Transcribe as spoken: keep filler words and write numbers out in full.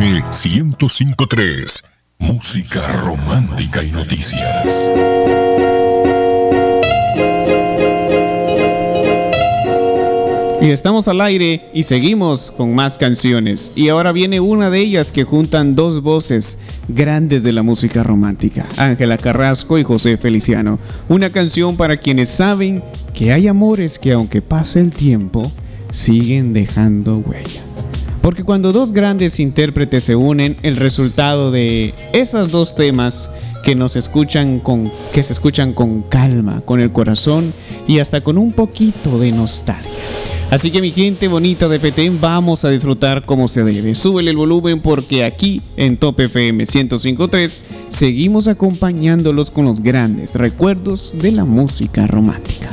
M ciento cinco punto tres. Música romántica y noticias. Y estamos al aire y seguimos con más canciones. Y ahora viene una de ellas que juntan dos voces grandes de la música romántica, Ángela Carrasco y José Feliciano. Una canción para quienes saben que hay amores que aunque pase el tiempo, siguen dejando huella. Porque cuando dos grandes intérpretes se unen, el resultado de esos dos temas que nos escuchan con, que se escuchan con calma, con el corazón y hasta con un poquito de nostalgia. Así que mi gente bonita de Petén, vamos a disfrutar como se debe. Súbele el volumen porque aquí en Top F M ciento cinco punto tres seguimos acompañándolos con los grandes recuerdos de la música romántica.